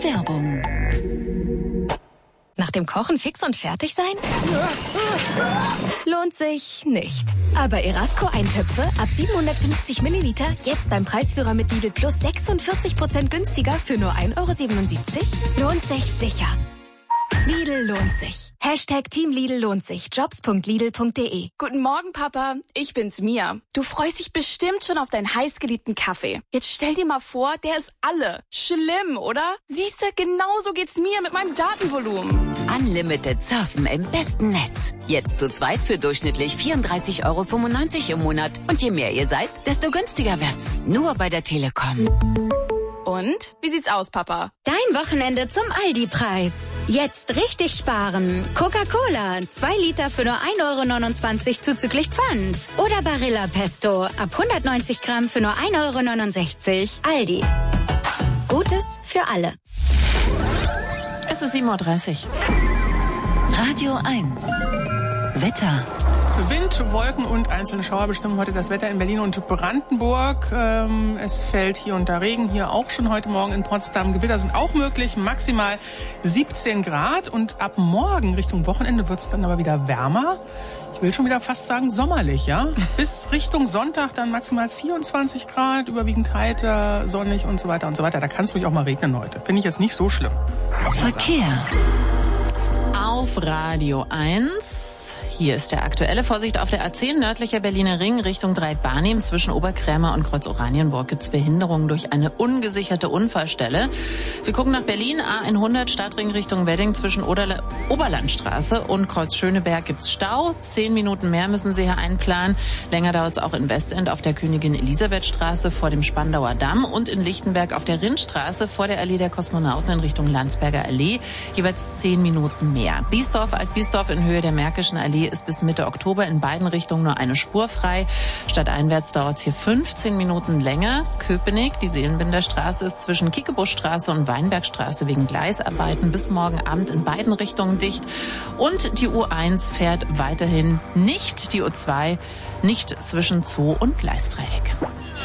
Werbung. Nach dem Kochen fix und fertig sein? Lohnt sich nicht. Aber Erasco-Eintöpfe ab 750 Milliliter jetzt beim Preisführer mit Lidl Plus 46% günstiger für nur 1,77 €? Lohnt sich sicher. Lidl lohnt sich. Team Lidl lohnt sich. Jobs.lidl.de. Guten Morgen, Papa. Ich bin's, Mia. Du freust dich bestimmt schon auf deinen heißgeliebten Kaffee. Jetzt stell dir mal vor, der ist alle. Schlimm, oder? Siehste, genauso geht's mir mit meinem Datenvolumen. Unlimited Surfen im besten Netz. Jetzt zu zweit für durchschnittlich 34,95 € im Monat. Und je mehr ihr seid, desto günstiger wird's. Nur bei der Telekom. Und? Wie sieht's aus, Papa? Dein Wochenende zum Aldi-Preis. Jetzt richtig sparen. Coca-Cola, 2 Liter für nur 1,29 € zuzüglich Pfand. Oder Barilla Pesto, ab 190 Gramm für nur 1,69 €. Aldi. Gutes für alle. Es ist 7:30 Uhr. Radio 1. Wetter. Wind, Wolken und einzelne Schauer bestimmen heute das Wetter in Berlin und Brandenburg. Es fällt hier und da Regen, hier auch schon heute Morgen in Potsdam. Gewitter sind auch möglich, maximal 17 Grad. Und ab morgen Richtung Wochenende wird es dann aber wieder wärmer. Ich will schon wieder fast sagen sommerlich, ja? Bis Richtung Sonntag dann maximal 24 Grad, überwiegend heiter, sonnig und so weiter und so weiter. Da kann es ruhig auch mal regnen heute. Finde ich jetzt nicht so schlimm. Verkehr. Auf Radio 1. Hier ist der aktuelle. Vorsicht auf der A10 nördlicher Berliner Ring Richtung Dreieck-Barnim. Zwischen Oberkrämer und Kreuz Oranienburg gibt's Behinderungen durch eine ungesicherte Unfallstelle. Wir gucken nach Berlin. A100 Stadtring Richtung Wedding zwischen Oberlandstraße und Kreuz Schöneberg gibt's Stau. 10 Minuten mehr müssen Sie hier einplanen. Länger dauert's auch in Westend auf der Königin-Elisabeth-Straße vor dem Spandauer Damm und in Lichtenberg auf der Rindstraße vor der Allee der Kosmonauten in Richtung Landsberger Allee. Jeweils 10 Minuten mehr. Biesdorf, Alt-Biesdorf in Höhe der Märkischen Allee ist bis Mitte Oktober in beiden Richtungen nur eine Spur frei. Stadteinwärts dauert es hier 15 Minuten länger. Köpenick, die Seelenbinderstraße, ist zwischen Kiekebuschstraße und Weinbergstraße wegen Gleisarbeiten bis morgen Abend in beiden Richtungen dicht. Und die U1 fährt weiterhin nicht, die U2 nicht zwischen Zoo und Gleisdreieck.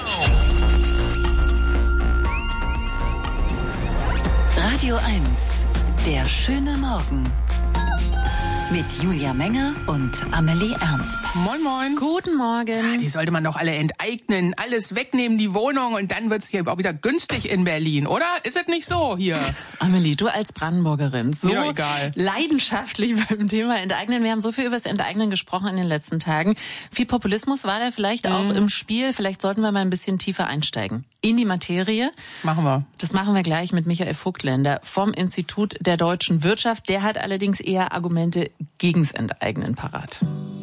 Radio 1. Der schöne Morgen. Mit Julia Menger und Amelie Ernst. Moin, moin. Guten Morgen. Ja, die sollte man doch alle enteignen, alles wegnehmen, die Wohnung, und dann wird's hier auch wieder günstig in Berlin, oder? Ist es nicht so hier? Amelie, du als Brandenburgerin, so mir doch egal. Leidenschaftlich beim Thema Enteignen. Wir haben so viel über das Enteignen gesprochen in den letzten Tagen. Viel Populismus war da vielleicht auch im Spiel. Vielleicht sollten wir mal ein bisschen tiefer einsteigen in die Materie. Machen wir. Das machen wir gleich mit Michael Vogtländer vom Institut der deutschen Wirtschaft. Der hat allerdings eher Argumente gegens Enteignen parat.